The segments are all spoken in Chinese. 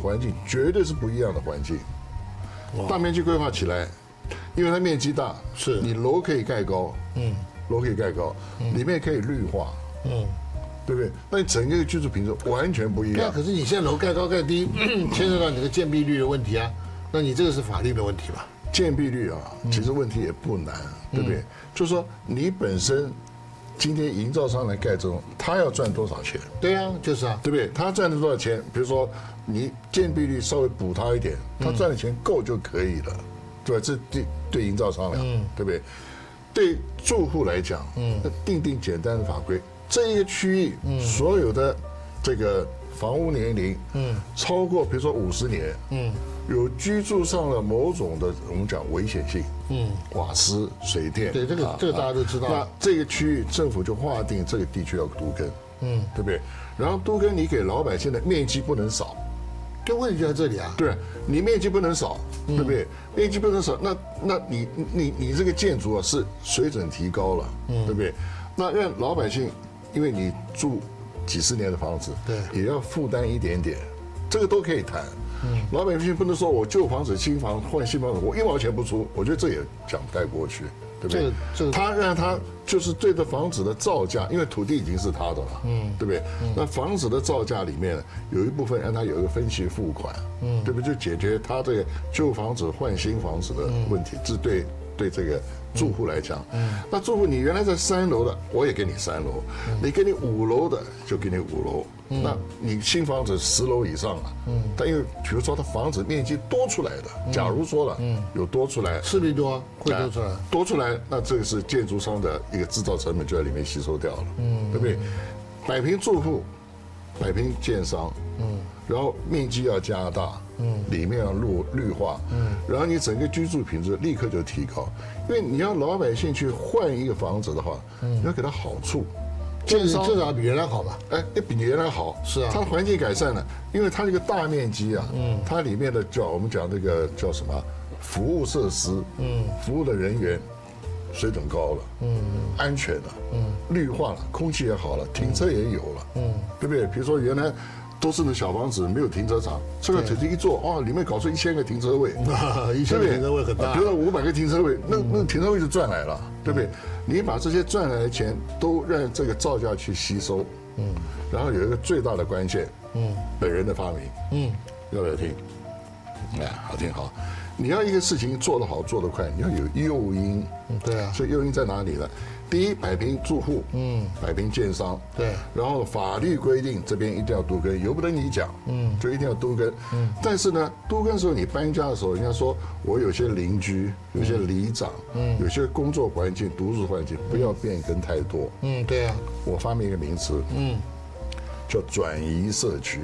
环境绝对是不一样的环境。大面积规划起来，因为它面积大， 是你楼可以盖高，楼可以盖高，里面可以绿化，对不对？那你整个居住品质完全不一样。 可是你现在楼盖高盖低，牵涉到你的建蔽率的问题啊，那你这个是法律的问题吧？ 建蔽率啊，其实问题也不难，对不对？就是说你本身今天营造商来盖这种，他要赚多少钱？ 对啊，就是啊， 对不对？他赚了多少钱？比如说你建蔽率稍微补他一点，他赚的钱够就可以了，对吧？这对营造商来讲，对不对？对住户来讲，定简单的法规，这一个区域所有的这个房屋年龄，超过比如说50年，有居住上了某种的我们讲危险性，瓦斯、水电， 对这个大家都知道。 那这个区域政府就划定这个地区要都更，对不对？然后都更你给老百姓的面积不能少， 这问题就在这里啊。 对，你面积不能少，对不对？面积不能少，那你这个建筑啊是水准提高了，对不对？那让老百姓，因为你住几十年的房子， 对， 也要负担一点点，这个都可以谈。老百姓不能说我旧房子新房换新房子，我1毛钱不出，我觉得这也讲不太过去，对不对？他让他就是对着房子的造价，因为土地已经是他的了，对不对？那房子的造价里面有一部分让他有一个分期付款，对不对？就解决他这个旧房子换新房子的问题，这对这个住户来讲，那住户你原来在3楼的，我也给你3楼，你给你5楼的就给你5楼，那你新房子10楼以上了，但因为比如说它房子面积多出来的，假如说了，有多出来， 势必多会多出来， 多出来，那这个是建筑商的一个制造成本就在里面吸收掉了，对不对？摆平住户，摆平建商，然后面积要加大，里面要绿化，然后你整个居住品质立刻就提高，因为你要老百姓去换一个房子的话，你要给他好处， 至少比原来好吧？ 哎，也比原来好， 是啊， 它的环境改善了，因为它这个大面积啊，它里面的我们讲这个叫什么服务设施，服务的人员水准高了，安全了，绿化了，空气也好了，停车也有了，对不对？比如说原来都是那小房子没有停车场，这个腿子一坐，哇，里面搞出1000个停车位 ，1000个停车位很大， 比如说500个停车位，那停车位就赚来了，对不对？你把这些赚来的钱都让这个造价去吸收，然后有一个最大的关键，本人的发明，要不要听？哎，好听好。你要一个事情做得好做得快，你要有诱因， 对啊， 所以诱因在哪里呢？第一，摆平住户，摆平建商， 对， 然后法律规定这边一定要都更，由不得你讲，就一定要都更，但是呢，都更的时候你搬家的时候，人家说我有些邻居，有些里长，有些工作环境、读书环境不要变更太多， 对啊， 我发明一个名词，叫转移社区，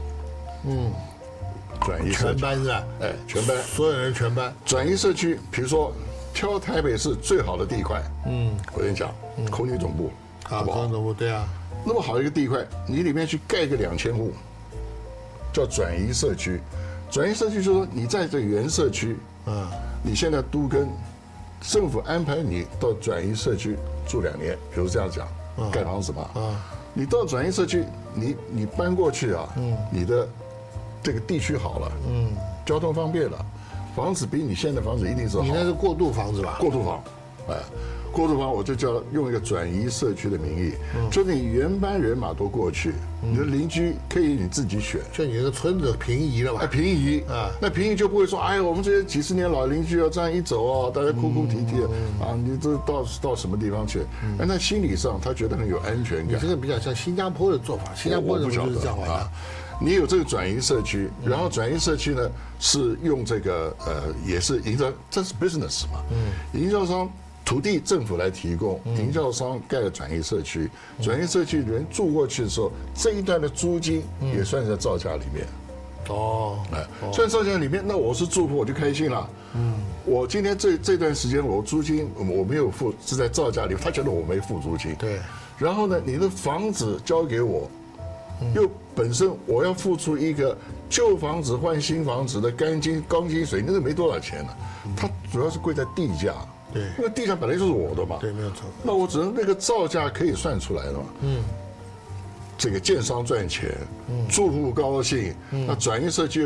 转移社区全班是吧？ 哎，全班， 所有人全班转移社区，比如说挑台北市最好的地块，我跟你讲，空军总部，好不好？ 空军总部对啊， 那么好一个地块，你里面去盖个2000户，叫转移社区。转移社区就是说你在这个原社区，你现在都跟政府安排你到转移社区住2年，比如这样讲，盖房子嘛，你到转移社区，你搬过去啊，你的这个地区好了，交通方便了，房子比你现在房子一定是好。 你那是过渡房子吧？ 过渡房，哎，过渡房我就叫用一个转移社区的名义，就是你原班人马都过去，你的邻居可以你自己选。 就你这个村子平移了吧？ 哎，平移啊，那平移就不会说，哎，我们这些几十年老邻居要这样一走哦，大家哭哭啼啼的啊，你这到什么地方去？哎，那心理上他觉得很有安全感。 你这个比较像新加坡的做法，新加坡人就是这样玩的。 你有这个转移社区，然后转移社区呢是用这个也是营造，这是 business 嘛，营造商土地政府来提供，营造商盖了转移社区，转移社区人住过去的时候，这一段的租金也算在造价里面。算造价里面，那我是住户我就开心了。我今天这段时间我租金我没有付，是在造价里，他觉得我没付租金。 对。 然后呢，你的房子交给我，又本身我要付出一个旧房子换新房子的钢筋水，那个没多少钱了，它主要是贵在地价。 对， 因为地价本来就是我的嘛。 对，没有错。 那我只能那个造价可以算出来的嘛。这个建商赚钱，住户高兴，那转移社区